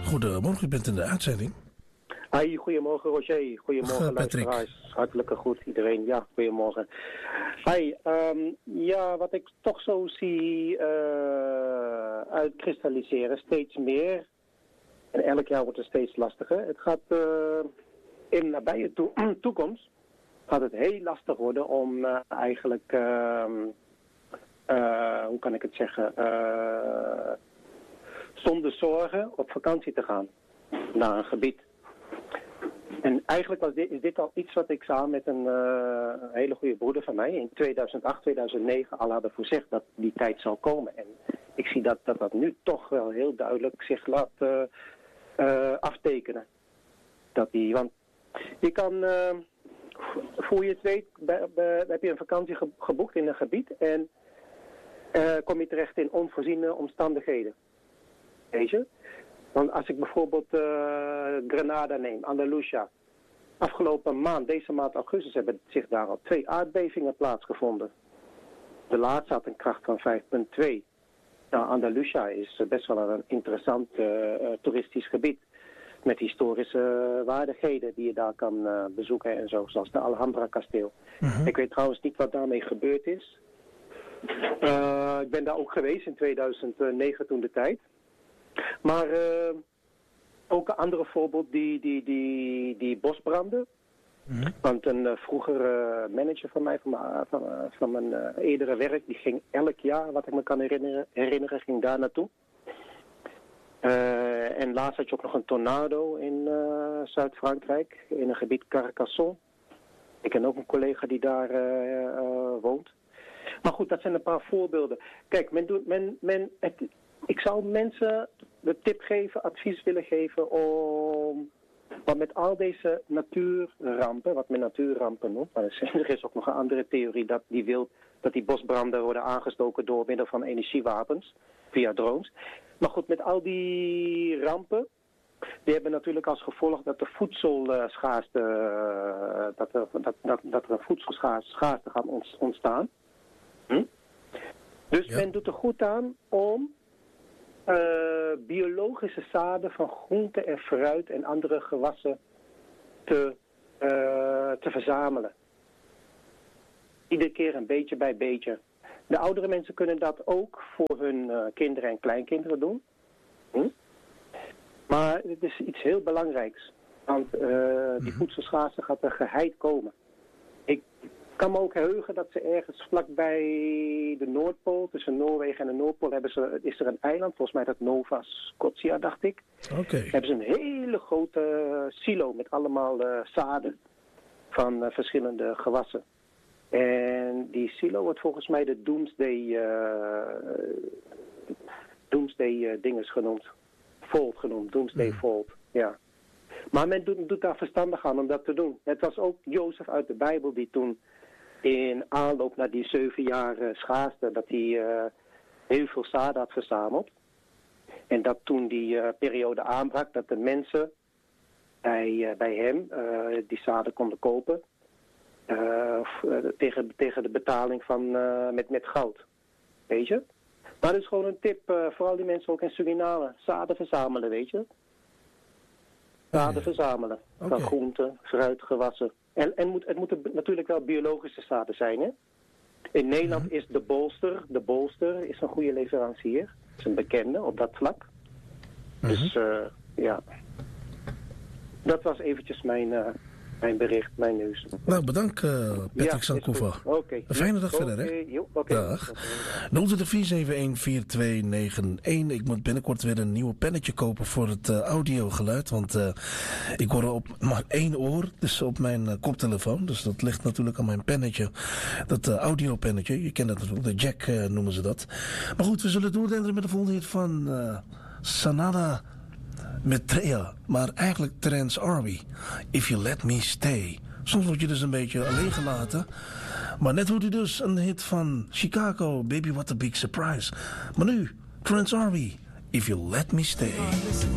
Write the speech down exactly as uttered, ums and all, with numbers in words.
Goedemorgen, u bent in de uitzending. Hi, goedemorgen Roger. Goedemorgen luisteraars. Hartelijk goed iedereen. Ja, goedemorgen. Hi, um, ja, wat ik toch zo zie uh, uitkristalliseren, steeds meer. En elk jaar wordt het steeds lastiger. Het gaat uh, in de nabije to- toekomst gaat het heel lastig worden om uh, eigenlijk, uh, uh, hoe kan ik het zeggen, uh, zonder zorgen op vakantie te gaan naar een gebied. En eigenlijk was dit, is dit al iets wat ik samen met een uh, hele goede broeder van mij in tweeduizend acht, tweeduizend negen al hadden voorzegd dat die tijd zou komen. En ik zie dat dat, dat nu toch wel heel duidelijk zich laat uh, uh, aftekenen. Dat die, want je kan, uh, voor je het weet, bij, bij, heb je een vakantie ge- geboekt in een gebied en uh, kom je terecht in onvoorziene omstandigheden. Weet je? Want als ik bijvoorbeeld uh, Grenada neem, Andalusia. Afgelopen maand, deze maand augustus, hebben zich daar al twee aardbevingen plaatsgevonden. De laatste had een kracht van vijf komma twee. Nou, Andalusia is best wel een interessant uh, uh, toeristisch gebied. Met historische waardigheden die je daar kan uh, bezoeken en zo. Zoals de Alhambra kasteel. Mm-hmm. Ik weet trouwens niet wat daarmee gebeurd is. Uh, ik ben daar ook geweest in tweeduizend negen toen de tijd. Maar uh, ook een andere voorbeeld, die, die, die, die bosbranden. Mm-hmm. Want een uh, vroegere manager van mij, van mijn, van, uh, van mijn uh, eerdere werk, die ging elk jaar, wat ik me kan herinneren, herinneren ging daar naartoe. Uh, en laatst had je ook nog een tornado in uh, Zuid-Frankrijk, in een gebied Carcassonne. Ik ken ook een collega die daar uh, uh, woont. Maar goed, dat zijn een paar voorbeelden. Kijk, men doet, men, men, het, ik zou mensen de tip geven, advies willen geven om, want met al deze natuurrampen, wat men natuurrampen noemt, maar er is ook nog een andere theorie dat die wil dat die bosbranden worden aangestoken door middel van energiewapens, via drones. Maar goed, met al die rampen, die hebben natuurlijk als gevolg dat de voedselschaarste, uh, dat, er, dat, dat, dat er een voedselschaarste gaat ontstaan. Hm? Dus ja. Men doet er goed aan om uh, biologische zaden van groenten en fruit en andere gewassen te, uh, te verzamelen. Iedere keer een beetje bij beetje. De oudere mensen kunnen dat ook voor hun uh, kinderen en kleinkinderen doen. Hm? Maar het is iets heel belangrijks. Want uh, die voedselschaarste gaat er geheid komen. Ik kan me ook heugen dat ze ergens vlakbij de Noordpool, tussen Noorwegen en de Noordpool, hebben ze, is er een eiland, volgens mij dat Nova Scotia, dacht ik. Okay. Hebben ze een hele grote silo met allemaal uh, zaden van uh, verschillende gewassen. En die silo wordt volgens mij de Doomsday, uh, Doomsday uh, dinges genoemd. Vault genoemd, Doomsday mm. Vault, ja. Maar men doet, doet daar verstandig aan om dat te doen. Het was ook Jozef uit de Bijbel die toen in aanloop naar die zeven jaar uh, schaarste, dat hij uh, heel veel zaden had verzameld. En dat toen die uh, periode aanbrak, dat de mensen bij, uh, bij hem uh, die zaden konden kopen. Uh, tegen, tegen de betaling van, uh, met, met goud. Weet je? Maar dat is gewoon een tip, uh, vooral die mensen ook in Suriname. Zaden verzamelen, weet je? Zaden ja. verzamelen. Okay. Van groenten, fruit, gewassen. En, en moet, het moeten natuurlijk wel biologische zaden zijn, hè? In Nederland mm-hmm. is de Bolster, de Bolster is een goede leverancier. Dat is een bekende op dat vlak. Mm-hmm. Dus, uh, ja. Dat was eventjes mijn... Uh, Mijn bericht, mijn nieuws. Nou, bedankt uh, Patrick ja, Sankova. Okay. Een fijne dag okay. verder, hè? Jo, okay. Dag. nul twee vier zeven een vier twee negen een. Ik moet binnenkort weer een nieuwe pennetje kopen voor het uh, audiogeluid. Want uh, ik hoor op maar één oor, dus op mijn uh, koptelefoon. Dus dat ligt natuurlijk aan mijn pennetje. Dat uh, audiopennetje, je kent dat natuurlijk. De jack uh, noemen ze dat. Maar goed, we zullen doordenderen met de volgende hit van uh, Sanada met Trea, maar eigenlijk Terence Arby. If You Let Me Stay. Soms word je dus een beetje alleen gelaten. Maar net hoort u dus een hit van Chicago, Baby What a Big Surprise. Maar nu, Terence Arby, If You Let Me Stay.